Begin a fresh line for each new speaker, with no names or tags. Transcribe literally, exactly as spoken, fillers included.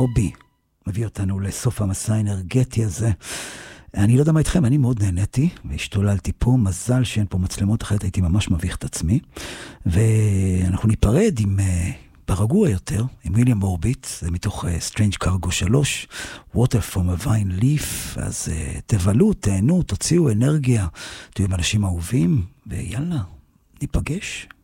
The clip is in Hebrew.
מובי מביא אותנו לסוף המסע האנרגטי הזה. אני לא יודע מה איתכם, אני מאוד נהניתי, והשתוללתי פה, מזל שאין פה מצלמות, אחרת הייתי ממש מביך את עצמי. ואנחנו ניפרד עם, ברגוע יותר, עם ויליאם מורביט, זה מתוך Strange Cargo שלוש, Water from a Vine Leaf, אז תבלו, תהנו, תוציאו אנרגיה, תהיו עם אנשים אהובים, ויאללה, ניפגש.